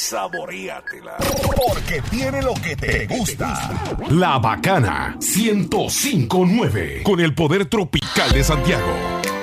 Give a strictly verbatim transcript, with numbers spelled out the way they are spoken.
saboreatela. Porque tiene lo que te gusta. La Bacana ciento cinco punto nueve con el poder tropical de Santiago.